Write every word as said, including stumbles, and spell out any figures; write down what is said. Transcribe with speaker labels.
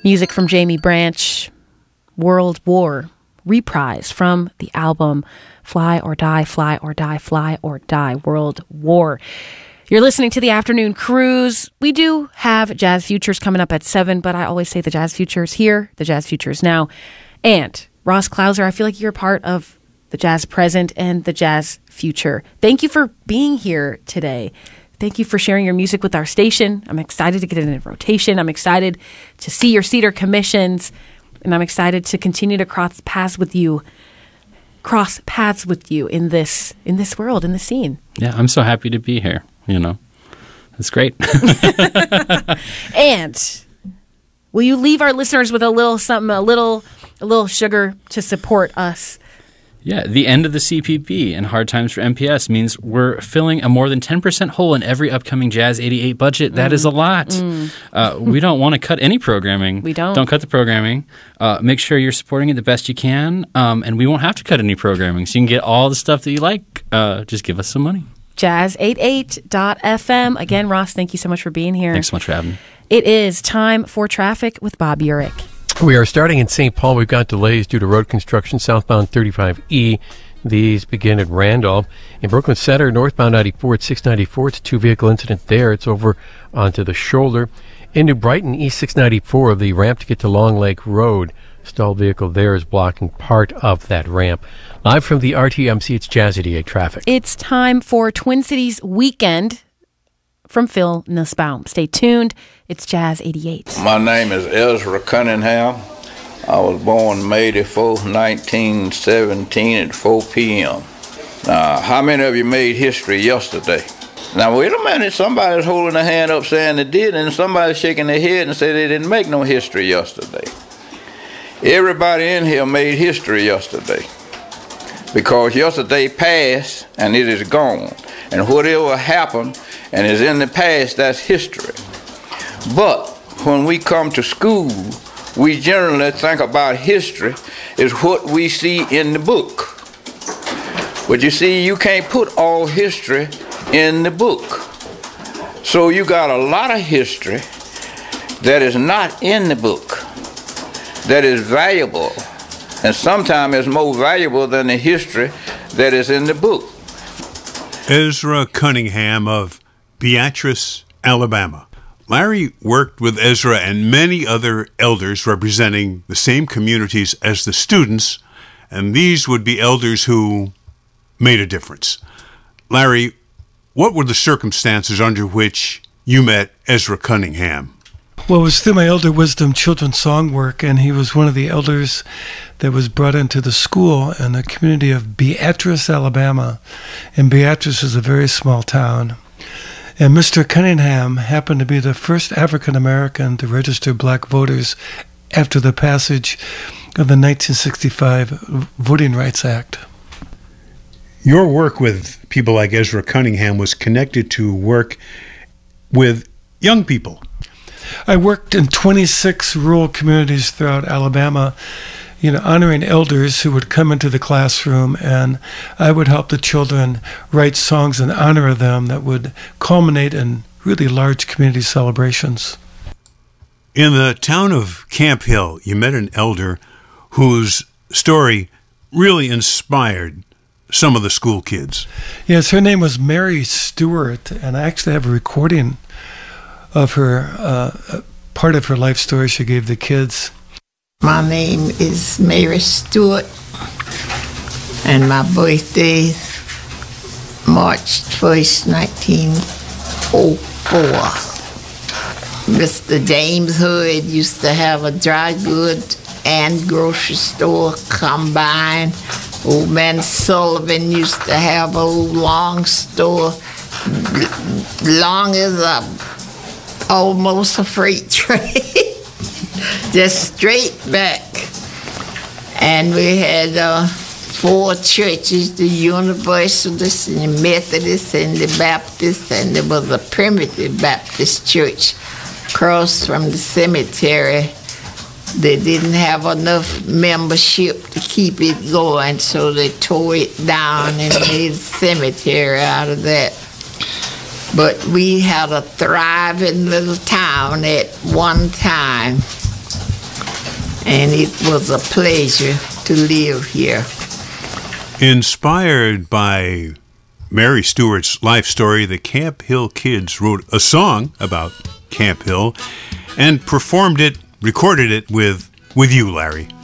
Speaker 1: Music from Jamie Branch, World War, reprise from the album Fly or Die, Fly or Die, Fly or Die, World War. You're listening to the Afternoon Cruise. We do have Jazz Futures coming up at seven, but I always say the Jazz Futures here, the Jazz Futures now. And Ross Klauser, I feel like you're a part of the Jazz Present and the Jazz Future. Thank you for being here today. Thank you for sharing your music with our station. I'm excited to get it in rotation. I'm excited to see your Cedar commissions, and I'm excited to continue to cross paths with you, cross paths with you in this in this world, in the scene.
Speaker 2: Yeah, I'm so happy to be here. You know, it's great.
Speaker 1: And will you leave our listeners with a little something, a little, a little sugar to support us?
Speaker 2: Yeah, the end of the C P B and Hard Times for M P S means we're filling a more than ten percent hole in every upcoming Jazz eighty-eight budget. That mm. is a lot. Mm. Uh, we don't want to cut any programming.
Speaker 1: We don't.
Speaker 2: Don't cut the programming. Uh, make sure you're supporting it the best you can, um, and we won't have to cut any programming. So you can get all the stuff that you like. Uh, just give us some money.
Speaker 1: jazz eighty-eight dot f m. Again, Ross, thank you so much for being here.
Speaker 2: Thanks so much for having me.
Speaker 1: It is time for traffic with Bob Urich.
Speaker 3: We are starting in Saint Paul. We've got delays due to road construction southbound thirty-five E. These begin at Randolph. In Brooklyn Center, northbound ninety-four at six ninety-four. It's a two-vehicle incident there. It's over onto the shoulder. In New Brighton, East six ninety-four, the ramp to get to Long Lake Road. Stalled vehicle there is blocking part of that ramp. Live from the R T M C, it's Jazz eighty-eight traffic.
Speaker 1: It's time for Twin Cities Weekend from Phil Nussbaum. Stay tuned. It's Jazz eighty-eight.
Speaker 4: My name is Ezra Cunningham. I was born May the fourth, nineteen seventeen at four p.m. Now, how many of you made history yesterday? Now, wait a minute. Somebody's holding a hand up saying they did, and somebody's shaking their head and say they didn't make no history yesterday. Everybody in here made history yesterday because yesterday passed and it is gone. And whatever happened and is in the past, that's history. But when we come to school, we generally think about history is what we see in the book. But you see, you can't put all history in the book. So you got a lot of history that is not in the book, that is valuable, and sometimes it's more valuable than the history that is in the book.
Speaker 5: Ezra Cunningham of Beatrice, Alabama. Larry worked with Ezra and many other elders representing the same communities as the students, and these would be elders who made a difference. Larry, what were the circumstances under which you met Ezra Cunningham?
Speaker 6: Well, it was through my Elder Wisdom children's song work, and he was one of the elders that was brought into the school in the community of Beatrice, Alabama. And Beatrice is a very small town. And Mister Cunningham happened to be the first African-American to register black voters after the passage of the nineteen sixty-five Voting Rights Act.
Speaker 5: Your work with people like Ezra Cunningham was connected to work with young people.
Speaker 6: I worked in twenty-six rural communities throughout Alabama, you know, honoring elders who would come into the classroom, and I would help the children write songs in honor of them that would culminate in really large community celebrations.
Speaker 5: In the town of Camp Hill, you met an elder whose story really inspired some of the school kids.
Speaker 6: Yes, her name was Mary Stewart, and I actually have a recording of her, uh, part of her life story she gave the kids.
Speaker 7: My name is Mary Stewart, and my birthday March first, nineteen oh four. Mister James Hood used to have a dry good and grocery store combined. Old man Sullivan used to have a long store, long as a almost a freight train, just straight back. And we had uh, four churches, the Universalists and the Methodists and the Baptists, and there was a primitive Baptist church across from the cemetery. They didn't have enough membership to keep it going, so they tore it down and made a cemetery out of that. But we had a thriving little town at one time. and it was a pleasure to live here.
Speaker 5: Inspired by Mary Stewart's life story, the Camp Hill Kids wrote a song about Camp Hill and performed it, recorded it with, with you, Larry.